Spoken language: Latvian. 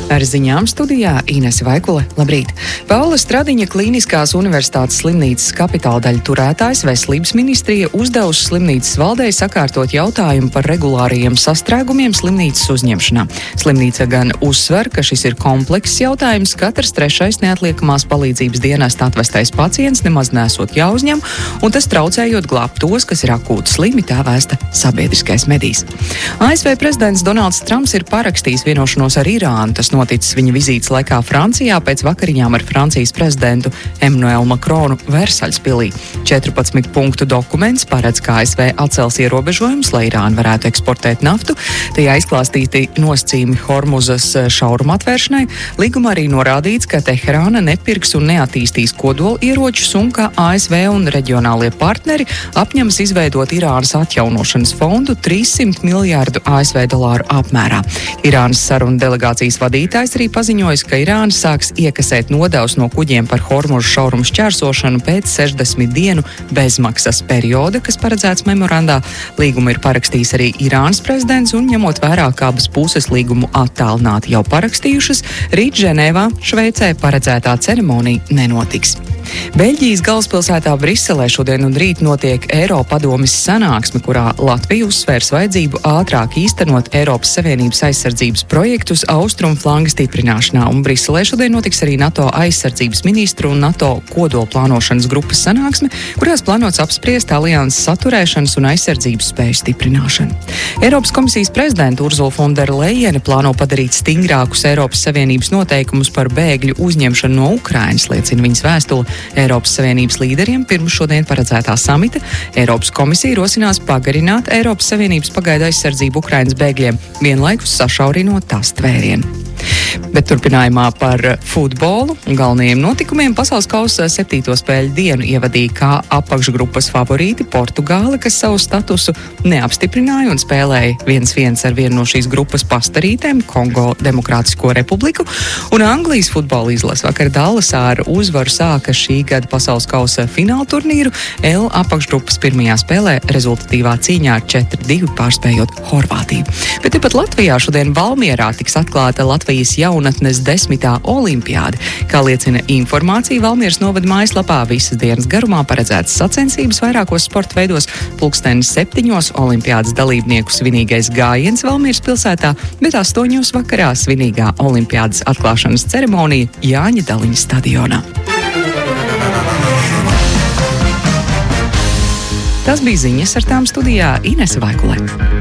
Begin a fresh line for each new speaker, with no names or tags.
Ar ziņām studijā Inese Vaikule. Labrīt! Paula Stradiņa Klīniskās universitātes slimnīcas kapitāldaļu turētājs Veselības ministrija uzdevusi slimnīcas valdei sakārtot jautājumu par regulārajiem sastrēgumiem slimnīcas uzņemšanā. Slimnīca gan uzsver, ka šis ir komplekss jautājums, katrs trešais neatliekamās palīdzības dienesta atvestais pacients nemaz nesot jāuzņem, un tas traucējot glābt tos, kas ir akūti slimi, tā vēsta sabiedriskais medijs. ASV prezidents Donalds Trumps ir parakstījis vienošanos ar Irānu. Tas noticis viņa vizītes laikā Francijā pēc vakariņām ar Francijas prezidentu Emmanuelu Macronu Versaļas pilī. 14 punktu dokuments paredz, ka ASV atcels ierobežojumus, lai Irāna varētu eksportēt naftu. Tajā izklāstīti nosacījumi Hormuzas šauruma atvēršanai. Līgumā arī norādīts, ka Teherāna nepirks un neattīstīs kodolieročus un ka ASV un reģionālie partneri apņemas izveidot Irānas atjaunošanas fondu 300 miljārdu ASV dolāru apmērā. Irānas sarunu delegācijas vadītājs arī paziņojis, ka Irāna sāks iekasēt nodevus no kuģiem par Hormuzu šaurumu šķērsošanu pēc 60 dienu bezmaksas perioda, kas paredzēts memorandā. Līgumu ir parakstījis arī Irānas prezidents un, ņemot vērā, ka abas puses līgumu attālināti jau parakstījušas, rīt Ženēvā, Šveicē paredzētā ceremonija nenotiks. Beļģijas galvaspilsētā Briselē šodien un rīt notiek Eiropadomes sanāksme, kurā Latvija uzsvērs vajadzību ātrāk īstenot Eiropas Savienības aizsardzības projektus austrumu flanga stiprināšanā, un Briselē šodien notiks arī NATO aizsardzības ministru un NATO kodola plānošanas grupas sanāksme, kurās plānots apspriest alianses saturēšanas un aizsardzības spēju stiprināšanu. Eiropas komisijas prezidenta Urzula von der Leyene plāno padarīt stingrākus Eiropas Savienības noteikumus par bēgļu uzņemšanu no Ukrainas, liecina viņas vēstule Eiropas Savienības līderiem pirms šodien paredzētā samita. Eiropas komisija rosinās pagarināt Eiropas Savienības pagaidu aizsardzību Ukrainas bēgļiem, vienlaikus sašaurinot tās tvērienu. Bet turpinājumā par futbolu un galvenajiem notikumiem pasaules kausa 7. spēļu dienu ievadīja kā apakšgrupas favorīti Portugāle, kas savu statusu neapstiprināja un spēlēja 1-1 ar vienu no šīs grupas pastarītēm, Kongo Demokrātisko republiku, un Anglijas futbola izlase vakar Dallasā ar uzvaru sāka šī gada pasaules kausa fināla turnīru. L apakšgrupas pirmajā spēlē rezultatīvā cīņā ar 4-2 pārspējot Horvātiju. Bet tepat Latvijā šodien Valmierā tiks atklāta Latvijas jaunatnes 10. olimpiāde. Kā liecina informācija Valmieras novada mājaslapā, visas dienas garumā paredzētas sacensības vairākos sporta veidos. 7:00 olimpiādes dalībnieku svinīgais gājiens Valmieras pilsētā, bet 8:00 vakarā svinīgā olimpiādes atklāšanas ceremonija Jāņa Daliņa stadionā. Tas bija ziņas, ar tām studijā Inese Vaikule.